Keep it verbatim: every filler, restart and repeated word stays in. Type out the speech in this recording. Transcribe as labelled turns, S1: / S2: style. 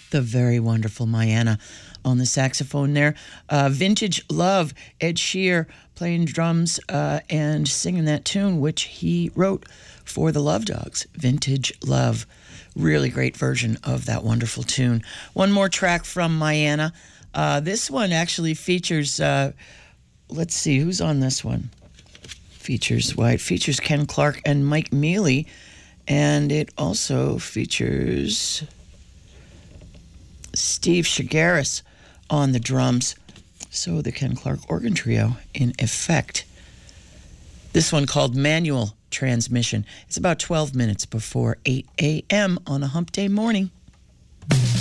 S1: the very wonderful Mayanna on the saxophone there. Uh, Vintage Love, Ed Sheeran playing drums uh, and singing that tune, which he wrote for the Love Dogs. Vintage Love. Really great version of that wonderful tune. One more track from Mayanna. Uh, this one actually features, uh, let's see, who's on this one? Features, why? It features Ken Clark and Mike Mealy. And it also features Steve Shigaris on the drums. So the Ken Clark Organ Trio in effect. This one called Manual Transmission. It's about twelve minutes before eight a.m. on a hump day morning.